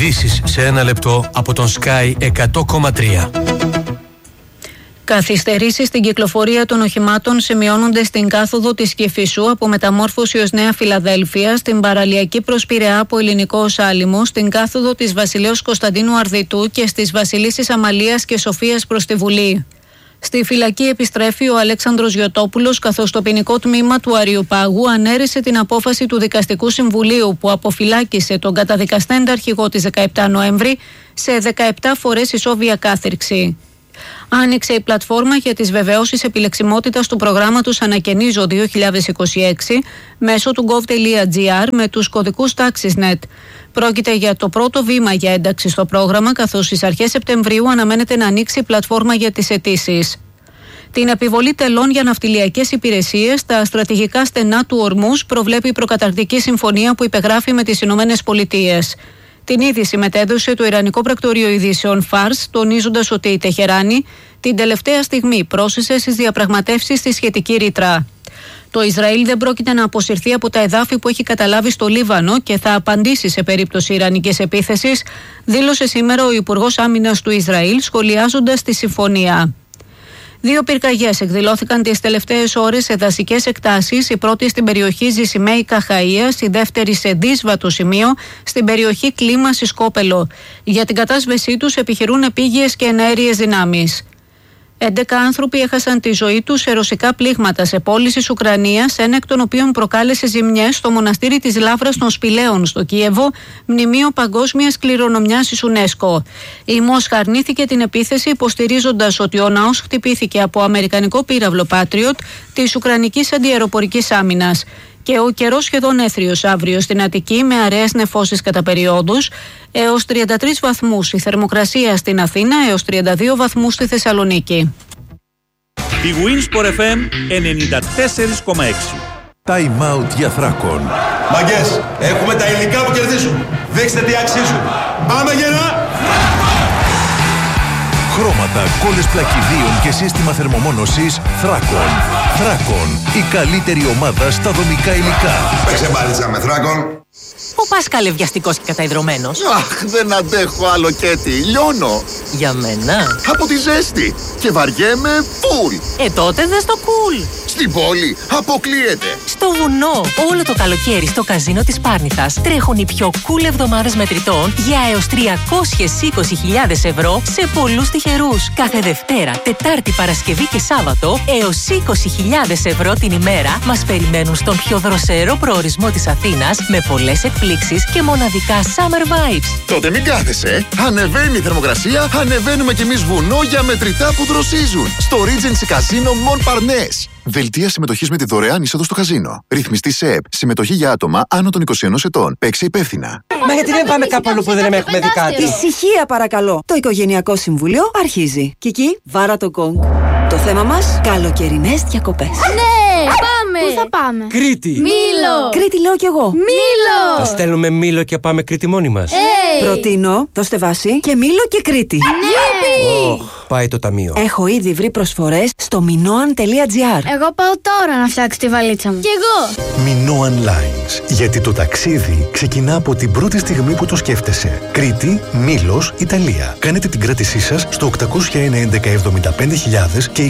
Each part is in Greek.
Ειδήσεις σε 1 λεπτό από τον Sky 100,3. Καθυστερήσεις στην κυκλοφορία των οχημάτων σημειώνονται στην κάθοδο της Κηφισού από Μεταμόρφωση ως Νέα Φιλαδέλφεια, στην παραλιακή προς Πειραιά από Ελληνικός Άλυμο, στην κάθοδο της Βασιλέως Κωνσταντίνου Αρδιτού και στις Βασιλίσσης Αμαλίας και Σοφίας προς τη Βουλή. Στη φυλακή επιστρέφει ο Αλέξανδρος Γιωτόπουλος, καθώς το ποινικό τμήμα του Αριοπάγου ανέρεσε την απόφαση του Δικαστικού Συμβουλίου που αποφυλάκησε τον καταδικαστέντα αρχηγό της 17 Νοέμβρη σε 17 φορές ισόβια κάθυρξη. Άνοιξε η πλατφόρμα για τις βεβαιώσεις επιλεξιμότητας του προγράμματος Ανακαινίζω 2026 μέσω του gov.gr με τους κωδικούς TaxisNet. Πρόκειται για το πρώτο βήμα για ένταξη στο πρόγραμμα, καθώς στις αρχές Σεπτεμβρίου αναμένεται να ανοίξει η πλατφόρμα για τις αιτήσεις. Την επιβολή τελών για ναυτιλιακές υπηρεσίες στα στρατηγικά στενά του Ορμούς προβλέπει η προκαταρκτική συμφωνία που υπεγράφει με τις Ηνωμένες Πολιτείες. Την είδηση μετέδωσε το Ιρανικό Πρακτορείο Ειδήσεων Φάρς, τονίζοντας ότι η Τεχεράνη την τελευταία στιγμή πρόσθεσε στις διαπραγματεύσεις τη σχετική ρήτρα. Το Ισραήλ δεν πρόκειται να αποσυρθεί από τα εδάφη που έχει καταλάβει στο Λίβανο και θα απαντήσει σε περίπτωση ιρανικής επίθεσης, δήλωσε σήμερα ο Υπουργός Άμυνας του Ισραήλ, σχολιάζοντας τη συμφωνία. 2 πυρκαγιές εκδηλώθηκαν τις τελευταίες ώρες σε δασικές εκτάσεις, η πρώτη στην περιοχή Ζησιμαίη Καχαΐας, η δεύτερη σε δύσβατο σημείο στην περιοχή Κλίμαση Σκόπελο. Για την κατάσβεσή τους επιχειρούν επίγειες και εναέριες δυνάμεις. 11 άνθρωποι έχασαν τη ζωή τους σε ρωσικά πλήγματα σε πόλεις της Ουκρανίας, ένα εκ των οποίων προκάλεσε ζημιές στο μοναστήρι της Λαύρας των Σπηλαίων στο Κίεβο, μνημείο παγκόσμιας κληρονομιάς της UNESCO. Η Μόσχα αρνήθηκε την επίθεση, υποστηρίζοντας ότι ο ναός χτυπήθηκε από αμερικανικό πύραυλο Patriot της Ουκρανικής Αντιαεροπορικής Άμυνας. Και ο καιρός σχεδόν έθριος αύριο στην Αττική με αραιές νεφώσεις κατά περιόδους, έως 33 βαθμούς η θερμοκρασία στην Αθήνα, έως 32 βαθμούς στη Θεσσαλονίκη. Η Winsport FM 94,6. Time out για Θράκον. Μαγκές, έχουμε τα υλικά που κερδίζουν. Δείξτε τι αξίζουν. Πάμε γερά! Χρώματα, κόλλες πλακιδίων και σύστημα θερμομόνωσης Θράκον. Θράκον, η καλύτερη ομάδα στα δομικά υλικά. Παίξε μπάλιτσα με Θράκον. Ο Πάσκαλε βιαστικός και καταϊδρωμένος. Αχ, δεν αντέχω άλλο Κέτι, λιώνω. Για μένα. Από τη ζέστη. Και βαριέμαι φουλ. Τότε δες το κουλ. Στην πόλη αποκλείεται. Στο βουνό, όλο το καλοκαίρι στο καζίνο της Πάρνηθας τρέχουν οι πιο cool εβδομάδες μετρητών για έως 320.000 ευρώ σε πολλούς τυχερούς. Κάθε Δευτέρα, Τετάρτη, Παρασκευή και Σάββατο έως 20.000 ευρώ την ημέρα μας περιμένουν στον πιο δροσερό προορισμό της Αθήνας με πολλές εκπλήξεις και μοναδικά summer vibes. Τότε μην κάθεσαι. Ανεβαίνει η θερμοκρασία, ανεβαίνουμε κι εμείς βουνό για μετρητά που δροσίζουν. Στο Regency Casino Montparnasse. Δελτία συμμετοχής με τη δωρεάν είσοδο στο καζίνο. Ρυθμιστή σε ΕΠ. Συμμετοχή για άτομα άνω των 21 ετών. Παίξε υπεύθυνα. Μα γιατί δεν πάμε κάπου αλλού που δεν έχουμε δει κάτι? Ησυχία παρακαλώ. Το Οικογενειακό Συμβούλιο αρχίζει. Κική, βάρα το γκονγκ. Το θέμα μας, καλοκαιρινές διακοπές. Ναι, πάμε! Πού θα πάμε? Κρήτη! Μήλο! Κρήτη λέω κι εγώ. Μήλο! Θα στέλνουμε Μήλο και πάμε Κρήτη μόνοι μας. Προτείνω, δώστε βάση και Μήλο και Κρήτη. Ναι! Πάει το ταμείο. Έχω ήδη βρει προσφορές στο minoan.gr. Εγώ πάω τώρα να φτιάξω τη βαλίτσα μου. Κι εγώ! Minoan Lines. Γιατί το ταξίδι ξεκινά από την πρώτη στιγμή που το σκέφτεσαι. Κρήτη, Μήλος, Ιταλία. Κάνετε την κράτησή σας στο 801-1175.000 και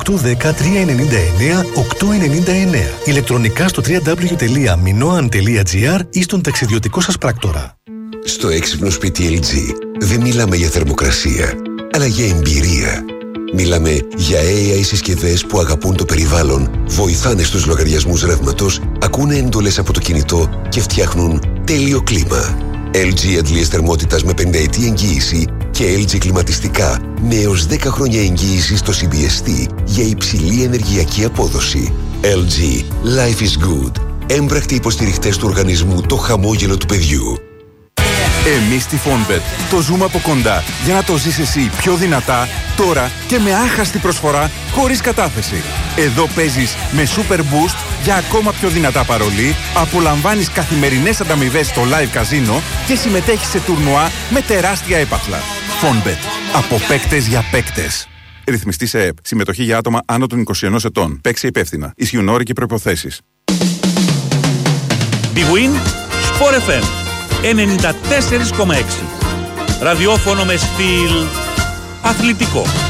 2810-399-899. Ηλεκτρονικά στο www.minoan.gr ή στον ταξιδιωτικό σας πράκτορα. Στο έξυπνο σπίτι LG δεν μιλάμε για θερμοκρασία, αλλά για εμπειρία. Μιλάμε για AI συσκευές που αγαπούν το περιβάλλον, βοηθάνε στους λογαριασμούς ρεύματος, ακούνε εντολές από το κινητό και φτιάχνουν τέλειο κλίμα. LG αντλίες θερμότητας με 50ετή εγγύηση και LG κλιματιστικά με έως 10 χρόνια εγγύηση στο CBST για υψηλή ενεργειακή απόδοση. LG. Life is good. Έμπρακτοι υποστηριχτές του οργανισμού Το Χαμόγελο του Παιδιού. Εμείς στη Fonbet το ζούμε από κοντά για να το ζεις εσύ πιο δυνατά, τώρα και με άχαστη προσφορά χωρίς κατάθεση. Εδώ παίζεις με Super Boost για ακόμα πιο δυνατά παρολί, απολαμβάνεις καθημερινές ανταμοιβές στο live καζίνο και συμμετέχεις σε τουρνουά με τεράστια έπαθλα. Fonbet. Από παίκτες για παίκτες. Ρυθμιστή σε ΕΠ. Συμμετοχή για άτομα άνω των 21 ετών. Παίξε υπεύθυνα. Ισχύουν όροι και προϋποθέσεις. Big Win Sport FM 94,6. Ραδιόφωνο με στυλ αθλητικό.